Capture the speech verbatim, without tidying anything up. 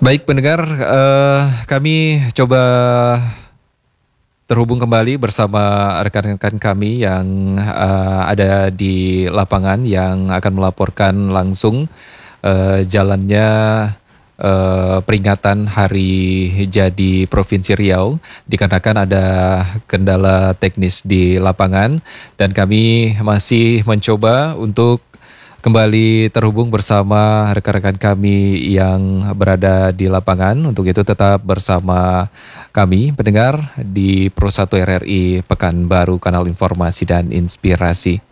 Baik pendengar, eh, kami coba terhubung kembali bersama rekan-rekan kami yang eh, ada di lapangan yang akan melaporkan langsung eh, jalannya eh, peringatan Hari Jadi Provinsi Riau dikarenakan ada kendala teknis di lapangan dan kami masih mencoba untuk kembali terhubung bersama rekan-rekan kami yang berada di lapangan. Untuk itu tetap bersama kami pendengar di Pro satu R R I Pekanbaru, kanal informasi dan inspirasi.